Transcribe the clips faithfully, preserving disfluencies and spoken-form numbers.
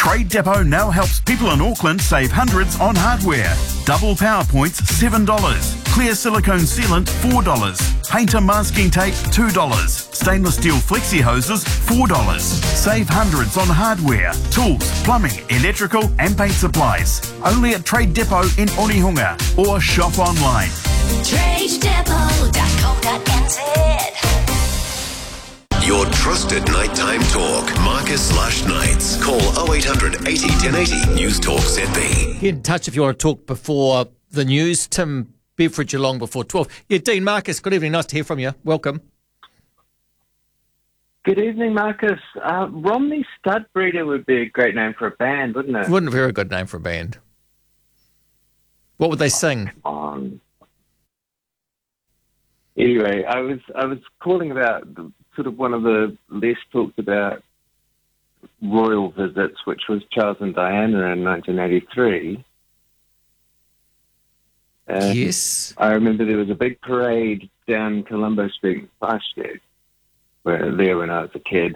Trade Depot now helps people in Auckland save hundreds on hardware. Double power points, seven dollars. Clear silicone sealant, four dollars. Painter masking tape, two dollars. Stainless steel flexi hoses, four dollars. Save hundreds on hardware, tools, plumbing, electrical and paint supplies. Only at Trade Depot in Onehunga or shop online. trade depot dot co dot n z. Your trusted nighttime talk. Marcus Lush Nights. Call oh eight hundred eighty ten eighty. News Talk Z B. Get in touch if you want to talk before the news. Tim Beveridge along before twelve. Yeah, Dean Marcus, good evening. Nice to hear from you. Welcome. Good evening, Marcus. Uh, Romney Stud Breeder would be a great name for a band, wouldn't it? Wouldn't a very good name for a band. What would they sing? Um, anyway, I was I was calling about the, sort of one of the less talked about royal visits, which was Charles and Diana in nineteen eighty-three. And Yes. I remember there was a big parade down Colombo Street in Christchurch, where there when I was a kid.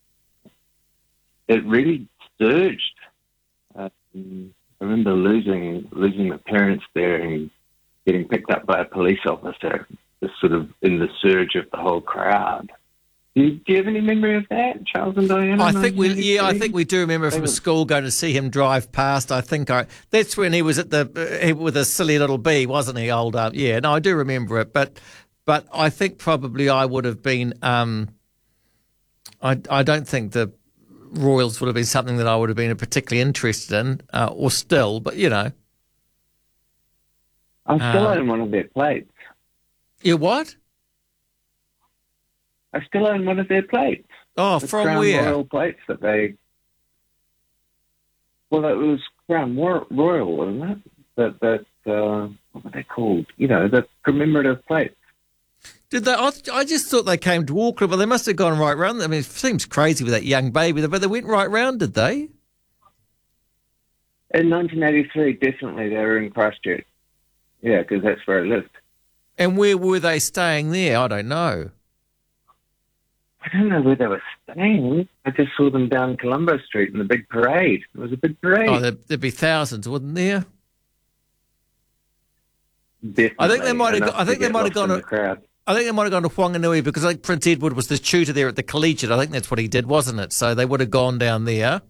It really surged. Um, I remember losing losing my parents there and getting picked up by a police officer, just sort of in the surge of the whole crowd. Do you, do you have any memory of that, Charles and Diana? I think we, yeah, I think we do remember from school going to see him drive past. I think I, that's when he was at the uh, with a silly little bee, wasn't he? Old, uh, yeah. No, I do remember it, but but I think probably I would have been. Um, I I don't think the Royals would have been something that I would have been particularly interested in, uh, or still, but you know. I still Um, own one of their plates. You what? I still own one of their plates. Oh, The from Crown where? Royal plates that they. Well, it was Crown War- Royal, wasn't it? That that uh, what were they called? You know, the commemorative plates. Did they? I, I just thought they came to Auckland, but they must have gone right round. I mean, it seems crazy with that young baby, but they went right round, did they? In nineteen eighty-three, definitely they were in Christchurch. Yeah, because that's where I lived. And where were they staying there? I don't know. I don't know where they were staying. I just saw them down Colombo Street in the big parade. It was a big parade. Oh, there'd, there'd be thousands, wouldn't there? Definitely. I think they might have. Enough I think to they get might have lost gone. in the To, crowd. I think they might have gone to Whanganui because I think Prince Edward was the tutor there at the Collegiate. I think that's what he did, wasn't it? So they would have gone down there.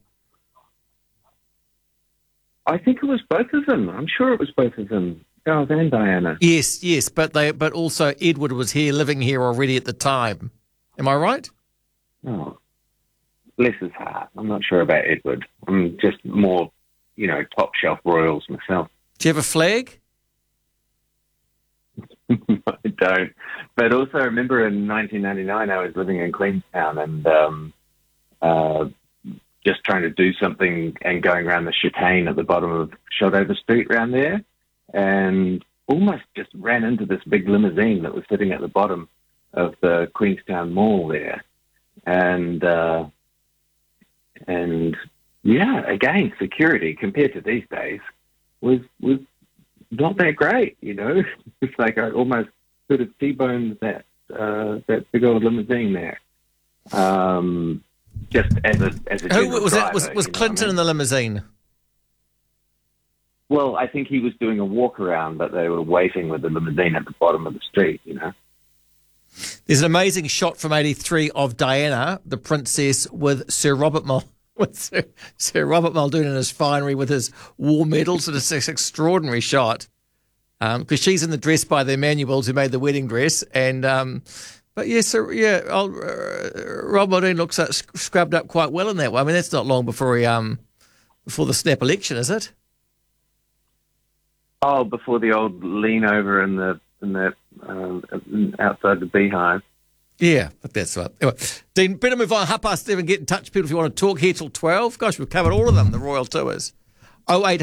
I think it was both of them. I'm sure it was both of them, Charles and Diana. Yes, yes, but they. But also Edward was here, living here already at the time. Am I right? Oh, bless his heart. I'm not sure about Edward. I'm just more, you know, top shelf royals myself. Do you have a flag? I don't. But also, I remember in nineteen ninety-nine, I was living in Queenstown and um, uh, just trying to do something and going around the chicane at the bottom of Shotover Street around there, and almost just ran into this big limousine that was sitting at the bottom of the Queenstown Mall there. And, uh, and yeah, again, security compared to these days was, was not that great, you know. It's like I almost sort of T-boned that, uh, that big old limousine there. Um, just as a, as a Who general was that? Was, driver, was you know what I Clinton mean? in the limousine? Well, I think he was doing a walk around, but they were waiting with the limousine at the bottom of the street, you know. There's an amazing shot from eighty-three of Diana, the princess, with Sir Robert Mul- with Sir, Sir Robert Muldoon in his finery with his war medals. And it's an extraordinary shot because um, she's in the dress by the Emanuels who made the wedding dress. And um, but yeah, so yeah, old, uh, Rob Muldoon looks uh, scrubbed up quite well in that one. I mean, that's not long before he um before the snap election, is it? Oh, before the old lean over in the in the um, outside the beehive. Yeah, but that's right. Anyway, Dean, better move on. Half past seven. Get in touch, people, if you want to talk here till twelve. Gosh, we've covered all of them, the Royal Tours. oh eight